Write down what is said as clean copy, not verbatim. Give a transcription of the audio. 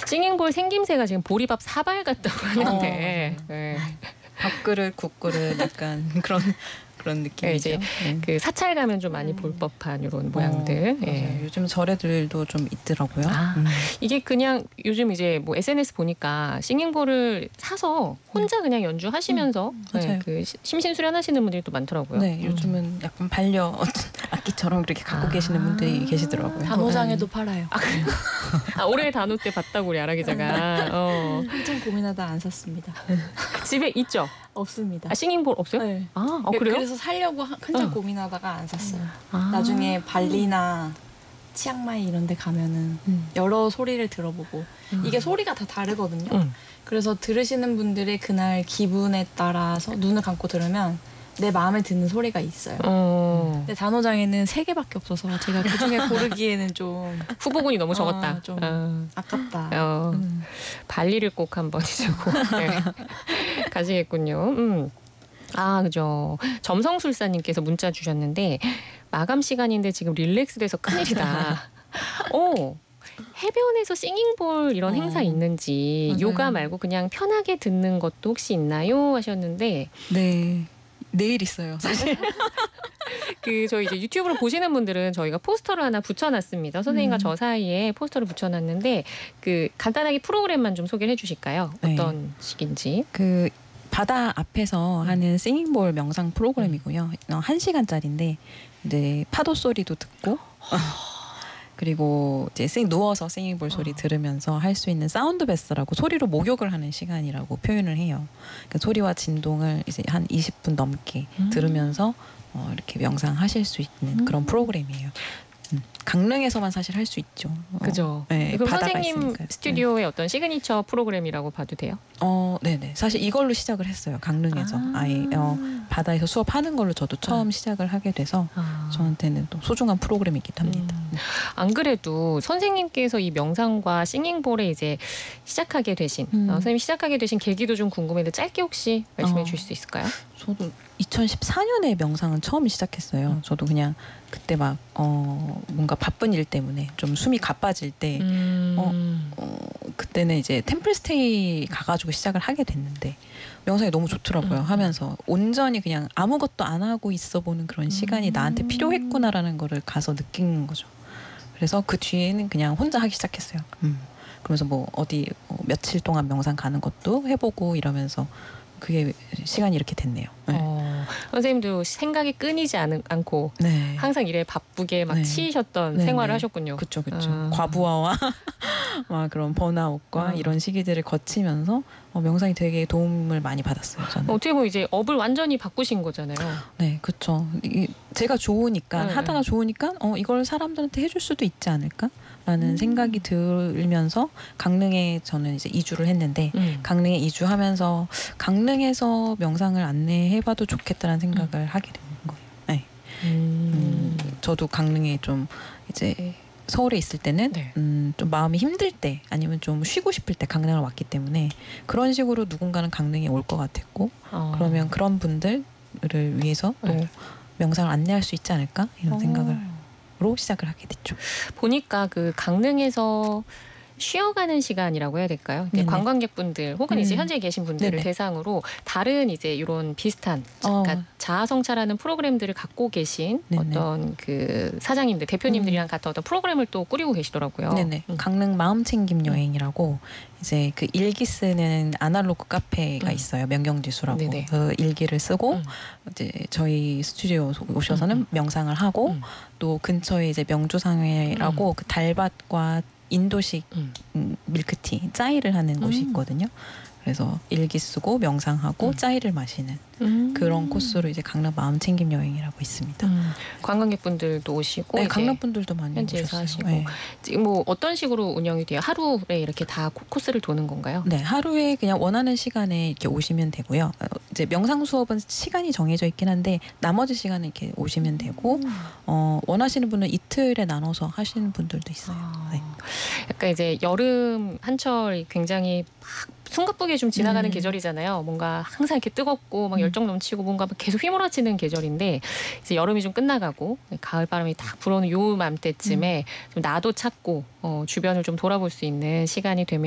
싱잉볼 생김새가 지금 보리밥 사발 같다고 하는데 네. 밥그릇, 국그릇 약간 그런 느낌이죠. 이제 그 사찰 가면 좀 많이 볼 법한 이런 모양들. 맞아요. 요즘 절에들도 좀 있더라고요. 이게 그냥 요즘 이제 뭐 SNS 보니까 싱잉볼을 사서 혼자 그냥 연주하시면서 그 심신수련하시는 분들이 또 많더라고요. 네, 요즘은 약간 반려 악기처럼 그렇게 갖고 계시는 분들이 계시더라고요. 단호장에도 팔아요. 그래요? 올해 단호 때 봤다고 우리 아라 기자가. 한참 고민하다 안 샀습니다. 집에 있죠? 없습니다. 싱잉볼 없어요? 네. 그래요? 그래서 사려고 한참 고민하다가 안 샀어요. 나중에 발리나 치앙마이 이런 데 가면은 여러 소리를 들어보고 이게 소리가 다 다르거든요. 그래서 들으시는 분들의 그날 기분에 따라서 눈을 감고 들으면 내 마음에 드는 소리가 있어요. 근데 단호장에는 3개밖에 없어서 제가 그중에 고르기에는 좀 후보군이 너무 적었다. 좀 아깝다. 발리를 꼭 한번 해주고 가시겠군요. 그죠. 점성술사님께서 문자 주셨는데 마감 시간인데 지금 릴렉스돼서 큰일이다. 해변에서 싱잉볼 이런 행사 있는지 요가 말고 그냥 편하게 듣는 것도 혹시 있나요? 하셨는데 네. 내일 있어요, 사실. 저희 이제 유튜브로 보시는 분들은 저희가 포스터를 하나 붙여놨습니다. 선생님과 저 사이에 포스터를 붙여놨는데 간단하게 프로그램만 좀 소개를 해주실까요? 어떤 식인지. 바다 앞에서 하는 싱잉볼 명상 프로그램이고요. 1시간짜리인데 이제 파도 소리도 듣고 그리고 이제 누워서 싱잉볼 소리 들으면서 할 수 있는 사운드 베스라고 소리로 목욕을 하는 시간이라고 표현을 해요. 그러니까 소리와 진동을 이제 한 20분 넘게 들으면서 이렇게 명상하실 수 있는 그런 프로그램이에요. 강릉에서만 사실 할 수 있죠. 그죠. 네, 그럼 바다가 선생님 있으니까요. 스튜디오의 어떤 시그니처 프로그램이라고 봐도 돼요? 네네. 사실 이걸로 시작을 했어요. 강릉에서 아예 바다에서 수업하는 걸로 저도 처음 시작을 하게 돼서 저한테는 또 소중한 프로그램이기도 합니다. 안 그래도 선생님께서 이 명상과 싱잉볼에 이제 시작하게 되신 선생님이 시작하게 되신 계기도 좀 궁금한데 짧게 혹시 말씀해 주실 수 있을까요? 저도 2014년에 명상은 처음 시작했어요. 저도 그냥 그때 막 뭔가 바쁜 일 때문에 좀 숨이 가빠질 때 그때는 이제 템플스테이 가가지고 시작을 하게 됐는데 명상이 너무 좋더라고요. 하면서 온전히 그냥 아무것도 안 하고 있어 보는 그런 시간이 나한테 필요했구나라는 거를 가서 느낀 거죠. 그래서 그 뒤에는 그냥 혼자 하기 시작했어요. 그러면서 뭐 어디 며칠 동안 명상 가는 것도 해보고 이러면서 그게 시간이 이렇게 됐네요. 선생님도 생각이 끊이지 않고 항상 일에 바쁘게 막 치이셨던 생활을 하셨군요. 그렇죠. 과부하와 막 그런 번아웃과 이런 시기들을 거치면서 명상이 되게 도움을 많이 받았어요. 저는. 어떻게 보면 이제 업을 완전히 바꾸신 거잖아요. 네, 그렇죠. 제가 좋으니까 하다가 좋으니까 이걸 사람들한테 해줄 수도 있지 않을까라는 생각이 들면서 강릉에 저는 이제 이주를 했는데 강릉에 이주하면서 강릉에서 명상을 안내해봐도 좋겠다는 생각을 하게 된 거예요. 네. 저도 강릉에 좀 이제 서울에 있을 때는 좀 마음이 힘들 때 아니면 좀 쉬고 싶을 때 강릉을 왔기 때문에 그런 식으로 누군가는 강릉에 올 것 같았고 그러면 그런 분들을 위해서 또 명상을 안내할 수 있지 않을까 이런 생각으로 시작을 하게 됐죠. 보니까 강릉에서 쉬어가는 시간이라고 해야 될까요? 관광객분들 혹은 이제 현지에 계신 분들을 대상으로 다른 이제 이런 비슷한 그러니까 자아성찰하는 프로그램들을 갖고 계신 어떤 사장님들, 대표님들이랑 같은 어떤 프로그램을 또 꾸리고 계시더라고요. 네네. 강릉 마음챙김 여행이라고 이제 일기 쓰는 아날로그 카페가 있어요. 명경지수라고. 그 일기를 쓰고 이제 저희 스튜디오 오셔서는 명상을 하고 또 근처에 이제 명주상회라고 그 달밭과 인도식 밀크티, 짜이를 하는 곳이 있거든요. 그래서 일기 쓰고 명상하고 짜이를 마시는 그런 코스로 이제 강릉 마음챙김 여행이라고 있습니다. 관광객분들도 오시고 강릉분들도 많이 현지에서 오셨어요. 하시고 지금 뭐 어떤 식으로 운영이 돼요? 하루에 이렇게 다 코스를 도는 건가요? 네, 하루에 그냥 원하는 시간에 이렇게 오시면 되고요. 이제 명상 수업은 시간이 정해져 있긴 한데 나머지 시간에 이렇게 오시면 되고 원하시는 분은 이틀에 나눠서 하시는 분들도 있어요. 약간 이제 여름 한철 굉장히 막 숨가쁘게 좀 지나가는 계절이잖아요. 뭔가 항상 이렇게 뜨겁고 막 열정 넘치고 뭔가 막 계속 휘몰아치는 계절인데 이제 여름이 좀 끝나가고 가을 바람이 딱 불어오는 요 맘때쯤에 좀 나도 찾고 주변을 좀 돌아볼 수 있는 시간이 되면